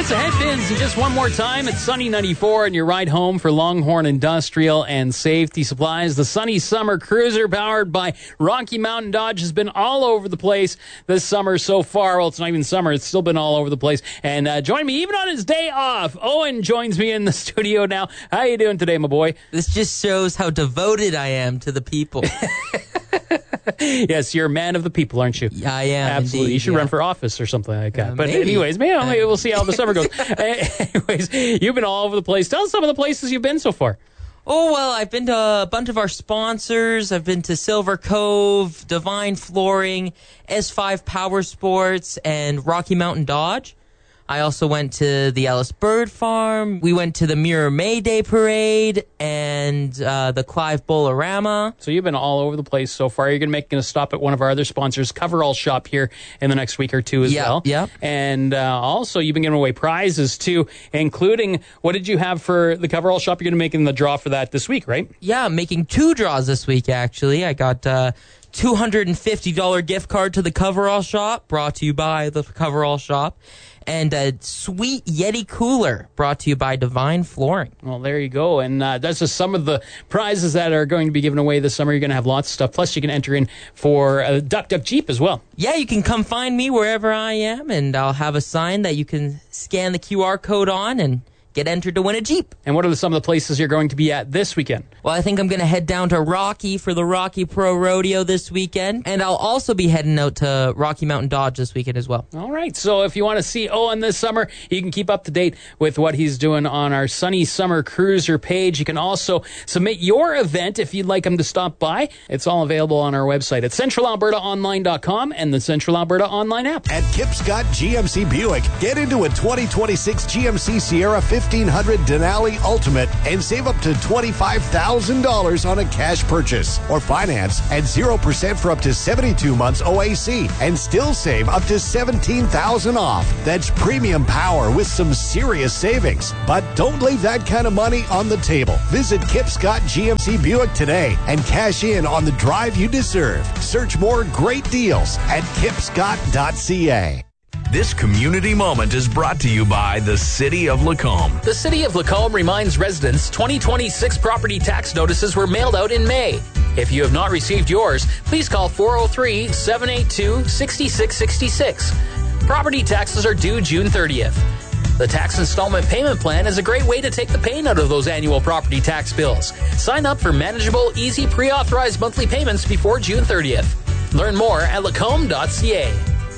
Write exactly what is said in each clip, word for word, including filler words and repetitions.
It's the Headpins, and just one more time, it's Sunny ninety-four, and your ride home for Longhorn Industrial and Safety Supplies. The Sunny Summer Cruiser, powered by Rocky Mountain Dodge, has been all over the place this summer so far. Well, it's not even summer, it's still been all over the place. And uh, join me, even on his day off, Owen joins me in the studio now. How you doing today, my boy? This just shows how devoted I am to the people. Yes, you're a man of the people, aren't you? Yeah, I am. Absolutely. Indeed, you should yeah. run for office or something like that. Uh, but maybe. anyways, maybe, Uh, maybe we'll see how the summer goes. Anyways, you've been all over the place. Tell us some of the places you've been so far. Oh, well, I've been to a bunch of our sponsors. I've been to Silver Cove, Divine Flooring, S five Power Sports, and Rocky Mountain Dodge. I also went to the Ellis Bird Farm. We went to the Mirror May Day Parade and uh, the Clive Bolorama. So you've been all over the place so far. You're going to make a stop at one of our other sponsors, Coverall Shop, here in the next week or two as Yep, well. yep. And uh, also, you've been giving away prizes, too, including, what did you have for the Coverall Shop? You're going to make in the draw for that this week, right? Yeah, I'm making two draws this week, actually. I got uh two hundred fifty dollars gift card to the Coverall Shop, brought to you by the Coverall Shop, and a sweet Yeti cooler, brought to you by Divine Flooring. Well, there you go. And uh, that's just some of the prizes that are going to be given away this summer. You're going to have lots of stuff. Plus, you can enter in for a Duck Duck Jeep as well. Yeah, you can come find me wherever I am, and I'll have a sign that you can scan the Q R code on and get entered to win a Jeep. And what are some of the places you're going to be at this weekend? Well, I think I'm going to head down to Rocky for the Rocky Pro Rodeo this weekend, and I'll also be heading out to Rocky Mountain Dodge this weekend as well. All right. So if you want to see Owen this summer, you can keep up to date with what he's doing on our Sunny Summer Cruiser page. You can also submit your event if you'd like him to stop by. It's all available on our website at central alberta online dot com and the Central Alberta Online app. At Kip Scott G M C Buick, get into a twenty twenty-six G M C Sierra fifteen hundred Denali Ultimate and save up to twenty-five thousand dollars on a cash purchase, or finance at zero percent for up to seventy-two months O A C and still save up to seventeen thousand dollars off. That's premium power with some serious savings. But don't leave that kind of money on the table. Visit Kip Scott G M C Buick today and cash in on the drive you deserve. Search more great deals at kip scott dot c a. This community moment is brought to you by the City of Lacombe. The City of Lacombe reminds residents twenty twenty-six property tax notices were mailed out in May. If you have not received yours, please call four oh three, seven eight two, six six six six. Property taxes are due June thirtieth. The tax installment payment plan is a great way to take the pain out of those annual property tax bills. Sign up for manageable, easy, pre-authorized monthly payments before June thirtieth. Learn more at lacombe dot c a.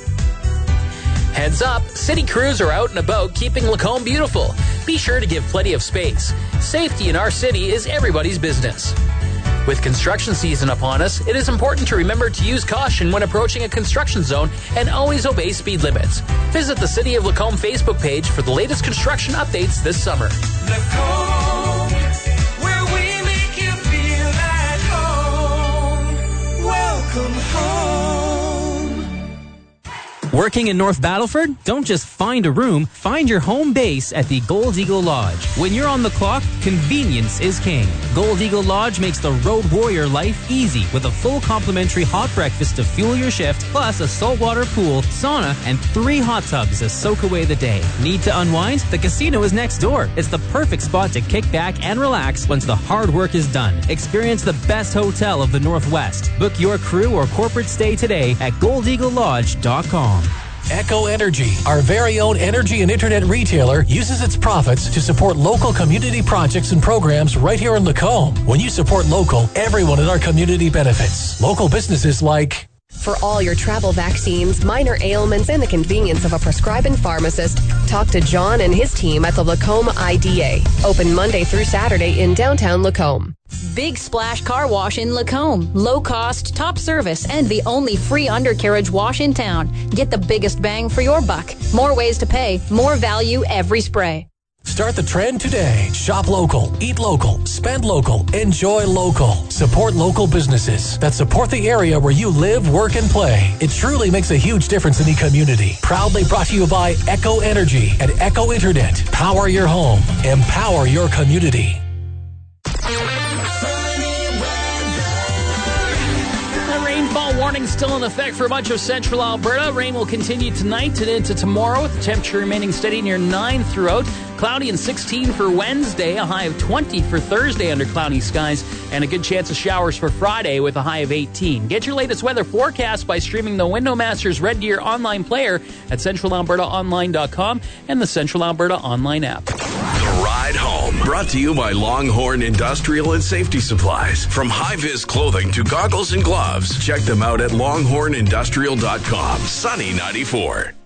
Heads up, city crews are out and about keeping Lacombe beautiful. Be sure to give plenty of space. Safety in our city is everybody's business. With construction season upon us, it is important to remember to use caution when approaching a construction zone and always obey speed limits. Visit the City of Lacombe Facebook page for the latest construction updates this summer. Lacombe, where we make you feel at home. Welcome home. Working in North Battleford? Don't just find a room, find your home base at the Gold Eagle Lodge. When you're on the clock, convenience is king. Gold Eagle Lodge makes the road warrior life easy with a full complimentary hot breakfast to fuel your shift, plus a saltwater pool, sauna, and three hot tubs to soak away the day. Need to unwind? The casino is next door. It's the perfect spot to kick back and relax once the hard work is done. Experience the best hotel of the Northwest. Book your crew or corporate stay today at gold eagle lodge dot com. Echo Energy, our very own energy and internet retailer, uses its profits to support local community projects and programs right here in Lacombe. When you support local, everyone in our community benefits. Local businesses like... For all your travel vaccines, minor ailments, and the convenience of a prescribing pharmacist, talk to John and his team at the Lacombe I D A. Open Monday through Saturday in downtown Lacombe. Big Splash Car Wash in Lacombe. Low cost, top service, and the only free undercarriage wash in town. Get the biggest bang for your buck. More ways to pay, more value every spray. Start the trend today. Shop local, eat local, spend local, enjoy local. Support local businesses that support the area where you live, work, and play. It truly makes a huge difference in the community. Proudly brought to you by Echo Energy and Echo Internet. Power your home. Empower your community. warning warning still in effect for much of central Alberta. Rain will continue tonight and into tomorrow, with the temperature remaining steady near nine throughout. Cloudy and sixteen for Wednesday, a high of twenty for Thursday under cloudy skies, and a good chance of showers for Friday with a high of eighteen. Get your latest weather forecast by streaming the Windowmasters Red Deer online player at central alberta online dot com and the Central Alberta online app. The Ride Home, brought to you by Longhorn Industrial and Safety Supplies. From high-vis clothing to goggles and gloves, check them out at longhorn industrial dot com. Sunny ninety-four.